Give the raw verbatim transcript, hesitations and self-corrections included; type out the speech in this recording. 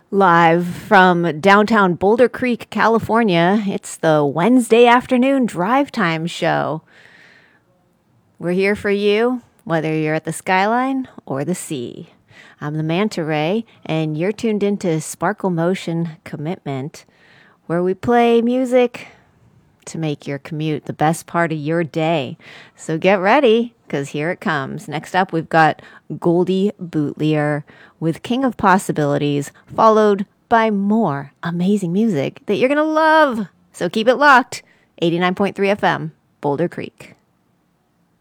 Live from downtown Boulder Creek, California, it's the Wednesday afternoon drive time show. We're here for you, whether you're at the skyline or the sea. I'm the Manta Ray, and you're tuned into Sparkle Motion Commitment, where we play music to make your commute the best part of your day. So get ready, because here it comes. Next up, we've got Goldie Bootlier with King of Possibilities, followed by more amazing music that you're going to love. So keep it locked. eighty-nine point three F M, Boulder Creek.